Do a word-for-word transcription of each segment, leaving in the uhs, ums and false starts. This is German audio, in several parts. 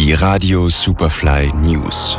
Die Radio Superfly News.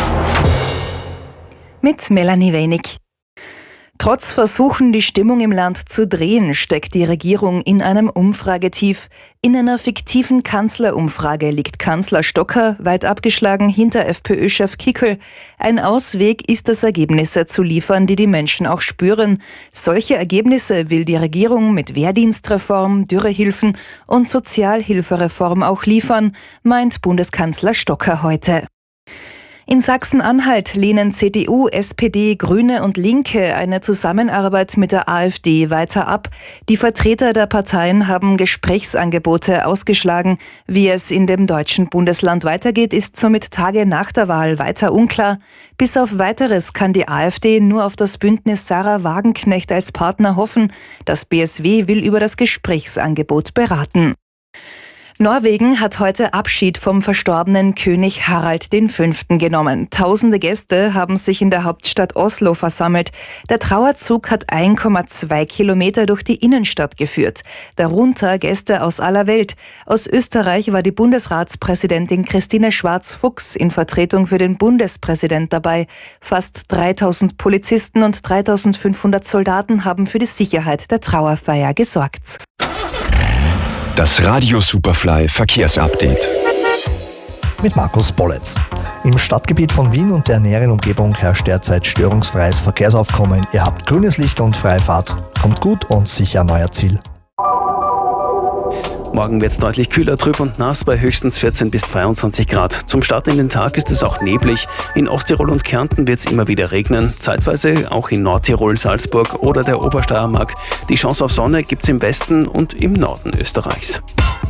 Mit Melanie Wenig. Trotz Versuchen, die Stimmung im Land zu drehen, steckt die Regierung in einem Umfragetief. In einer fiktiven Kanzlerumfrage liegt Kanzler Stocker weit abgeschlagen hinter FPÖ-Chef Kickl. Ein Ausweg ist es, Ergebnisse zu liefern, die die Menschen auch spüren. Solche Ergebnisse will die Regierung mit Wehrdienstreform, Dürrehilfen und Sozialhilfereform auch liefern, meint Bundeskanzler Stocker heute. In Sachsen-Anhalt lehnen C D U, S P D, Grüne und Linke eine Zusammenarbeit mit der AfD weiter ab. Die Vertreter der Parteien haben Gesprächsangebote ausgeschlagen. Wie es in dem deutschen Bundesland weitergeht, ist somit Tage nach der Wahl weiter unklar. Bis auf Weiteres kann die AfD nur auf das Bündnis Sarah Wagenknecht als Partner hoffen. Das B S W will über das Gesprächsangebot beraten. Norwegen hat heute Abschied vom verstorbenen König Harald V. genommen. Tausende Gäste haben sich in der Hauptstadt Oslo versammelt. Der Trauerzug hat eins Komma zwei Kilometer durch die Innenstadt geführt. Darunter Gäste aus aller Welt. Aus Österreich war die Bundesratspräsidentin Christine Schwarz-Fuchs in Vertretung für den Bundespräsident dabei. Fast dreitausend Polizisten und dreitausendfünfhundert Soldaten haben für die Sicherheit der Trauerfeier gesorgt. Das Radio Superfly Verkehrsupdate. Mit Markus Bolletz. Im Stadtgebiet von Wien und der näheren Umgebung herrscht derzeit störungsfreies Verkehrsaufkommen. Ihr habt grünes Licht und freie Fahrt. Kommt gut und sicher an euer Ziel. Morgen wird es deutlich kühler, trüb und nass bei höchstens vierzehn bis zweiundzwanzig Grad. Zum Start in den Tag ist es auch neblig. In Osttirol und Kärnten wird es immer wieder regnen. Zeitweise auch in Nordtirol, Salzburg oder der Obersteiermark. Die Chance auf Sonne gibt es im Westen und im Norden Österreichs.